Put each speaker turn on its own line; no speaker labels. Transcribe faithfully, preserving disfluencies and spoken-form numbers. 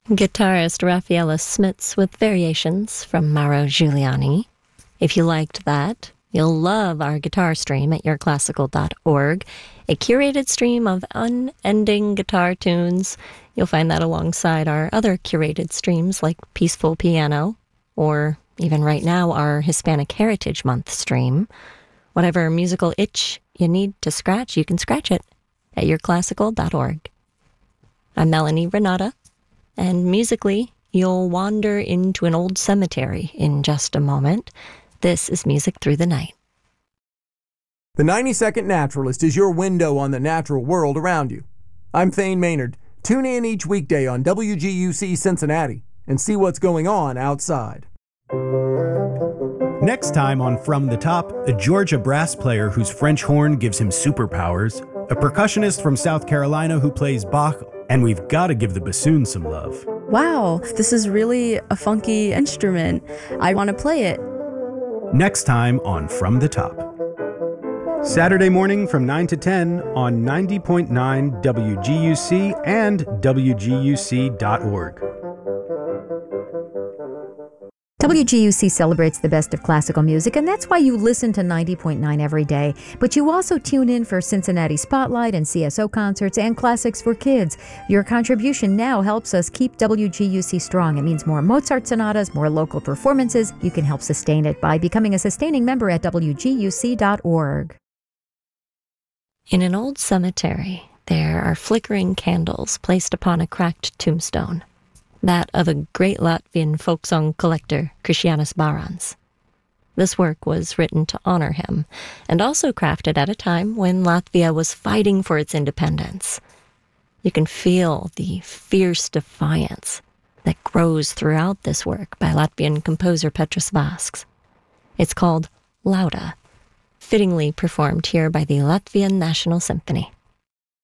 Guitarist Raffaella Smits with variations from Mauro Giuliani. If you liked that, you'll love our guitar stream at your classical dot org, a curated stream of unending guitar tunes. You'll find that alongside our other curated streams like Peaceful Piano, or even right now our Hispanic Heritage Month stream. Whatever musical itch you need to scratch, you can scratch it at your classical dot org. I'm Melanie Renata, and musically, you'll wander into an old cemetery in just a moment. This is Music Through the Night.
The ninety second Naturalist is your window on the natural world around you. I'm Thane Maynard. Tune in each weekday on W G U C Cincinnati and see what's going on outside.
Next time on From the Top, a Georgia brass player whose French horn gives him superpowers, a percussionist from South Carolina who plays Bach, and we've got to give the bassoon some love.
Wow, this is really a funky instrument. I want to play it.
Next time on From the Top. Saturday morning from nine to ten on ninety point nine W G U C and W G U C dot org.
W G U C celebrates the best of classical music, and that's why you listen to ninety point nine every day. But you also tune in for Cincinnati Spotlight and C S O concerts and classics for kids. Your contribution now helps us keep W G U C strong. It means more Mozart sonatas, more local performances. You can help sustain it by becoming a sustaining member at W G U C dot org.
In an old cemetery, there are flickering candles placed upon a cracked tombstone. That of a great Latvian folk song collector, Krišjānis Bārāns. This work was written to honor him, and also crafted at a time when Latvia was fighting for its independence. You can feel the fierce defiance that grows throughout this work by Latvian composer Petras Vasks. It's called Lauda, fittingly performed here by the Latvian National Symphony.